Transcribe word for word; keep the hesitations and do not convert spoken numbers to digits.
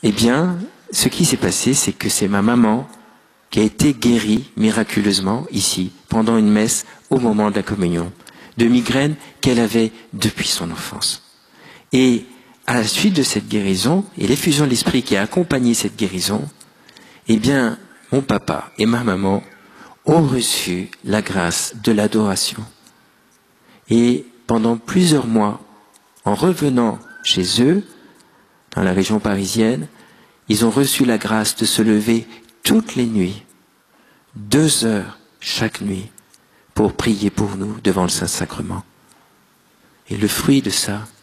Eh bien, ce qui s'est passé, c'est que c'est ma maman qui a été guérie miraculeusement ici, pendant une messe, au moment de la communion, de migraine qu'elle avait depuis son enfance. Et à la suite de cette guérison, et l'effusion de l'esprit qui a accompagné cette guérison, eh bien, mon papa et ma maman ont reçu la grâce de l'adoration. Et pendant plusieurs mois, en revenant chez eux, dans la région parisienne, ils ont reçu la grâce de se lever toutes les nuits, deux heures chaque nuit, pour prier pour nous devant le Saint-Sacrement. Et le fruit de ça,